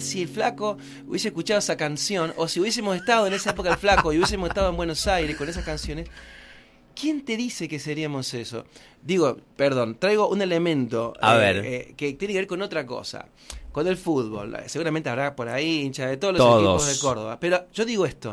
si el Flaco hubiese escuchado esa canción, o si hubiésemos estado en esa época del Flaco y hubiésemos estado en Buenos Aires con esas canciones, ¿quién te dice que seríamos eso? Digo, perdón, traigo un elemento que tiene que ver con otra cosa, con el fútbol. Seguramente habrá por ahí hinchas de todos los equipos de Córdoba, pero yo digo esto.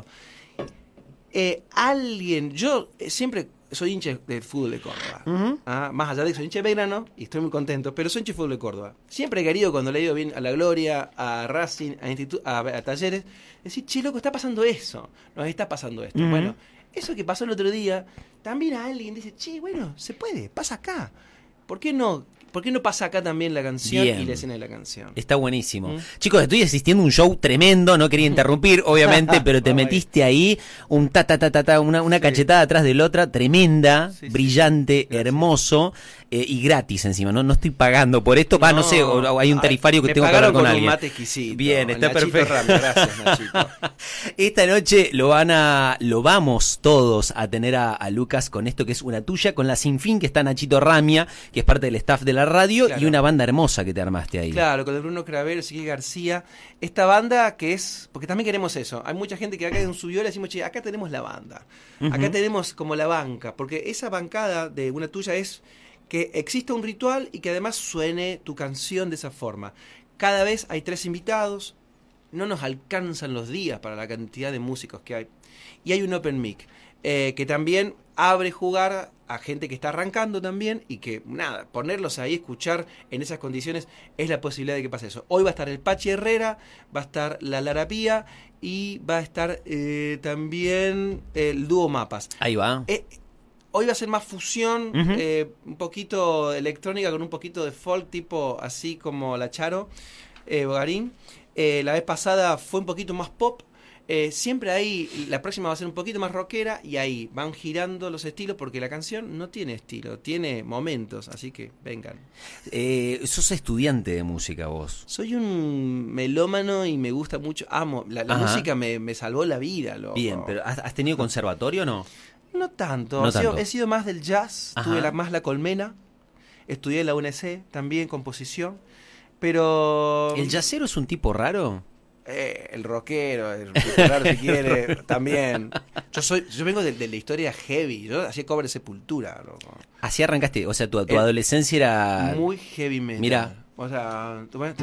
Yo siempre soy hincha del fútbol de Córdoba, más allá de que soy hincha de Belgrano y estoy muy contento, pero soy hincha del fútbol de Córdoba. Siempre he querido, cuando le he ido bien a La Gloria, a Racing, a Talleres, decir, che, loco, está pasando eso, nos está pasando esto. Bueno, eso que pasó el otro día, también a alguien dice, che, bueno, se puede, pasa acá. ¿Por qué no pasa acá también la canción y la escena de la canción? Está buenísimo. Chicos, estoy asistiendo a un show tremendo, no quería interrumpir, obviamente, pero te metiste ahí una cachetada atrás de la otra, tremenda, brillante, hermoso, y gratis encima, ¿no? No estoy pagando por esto, no sé, o hay un tarifario que tengo que hablar con alguien. Un mate exquisito. Bien, está Nachito perfecto. Rami, gracias, Nachito. Esta noche lo vamos todos a tener a Lucas con esto que es Una Tuya, con la Sinfín, que está Nachito Ramia, que es parte del staff de la radio, y una banda hermosa que te armaste ahí. Claro, con el Bruno Cravero, Ezequiel García. Esta banda que es, porque también queremos eso. Hay mucha gente que acá en su viola decimos, che, acá tenemos la banda. Acá tenemos como la banca, porque esa bancada de Una Tuya es que exista un ritual y que además suene tu canción de esa forma. Cada vez hay 3 invitados, no nos alcanzan los días para la cantidad de músicos que hay. Y hay un open mic, que también abre jugar a gente que está arrancando también y que, nada, ponerlos ahí, escuchar en esas condiciones es la posibilidad de que pase eso. Hoy va a estar el Pachi Herrera, va a estar la Lara Pía y va a estar también el dúo Mapas. Ahí va. Hoy va a ser más fusión, un poquito electrónica con un poquito de folk, tipo así como la Charo Bogarín. La vez pasada fue un poquito más pop. Siempre ahí, la próxima va a ser un poquito más rockera y ahí van girando los estilos porque la canción no tiene estilo, tiene momentos, así que vengan. Sos estudiante de música vos. Soy un melómano y me gusta mucho, amo, la música me salvó la vida. Loco. Bien, pero ¿has tenido conservatorio o no? No tanto, he sido más del jazz, tuve más la colmena, estudié en la UNC también, composición, pero... ¿El jazzero es un tipo raro? El rockero, el raro si quiere, también. Yo vengo de la historia heavy, yo hacía cover de Sepultura, loco. Así arrancaste, o sea, tu adolescencia era... Muy heavy metal. Mirá. O sea,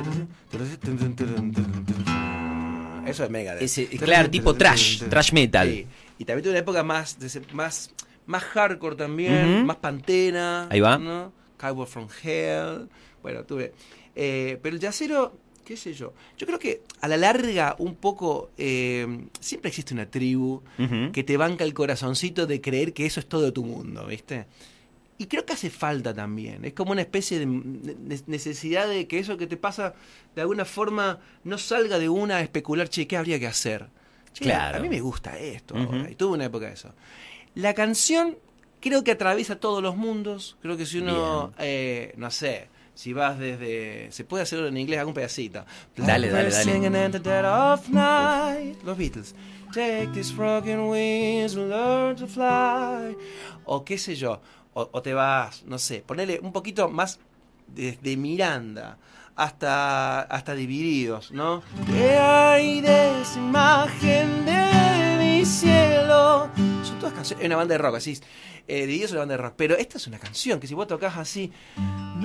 eso es mega. Claro, tipo trash metal. Sí. Y también tuve una época más hardcore también, más Pantera. Ahí va. ¿No? Cowboy from Hell. Bueno, tuve. Pero el jazzero, qué sé yo. Yo creo que a la larga, un poco, siempre existe una tribu que te banca el corazoncito de creer que eso es todo tu mundo, ¿viste? Y creo que hace falta también. Es como una especie de necesidad de que eso que te pasa de alguna forma no salga de una a especular, che, ¿qué habría que hacer? Che, claro. A mí me gusta esto ahora. Y tuve una época de eso. La canción creo que atraviesa todos los mundos. Creo que si uno, no sé, si vas desde... Se puede hacerlo en inglés, algún pedacito. Dale. Los Beatles. Take these broken wings and learn to fly. O qué sé yo. O te vas, no sé, ponele un poquito más desde Miranda hasta Divididos, ¿no? ¿Qué hay de esa imagen de mi cielo? Son todas canciones, es una banda de rock, así. Divididos es una banda de rock, pero esta es una canción que si vos tocas así...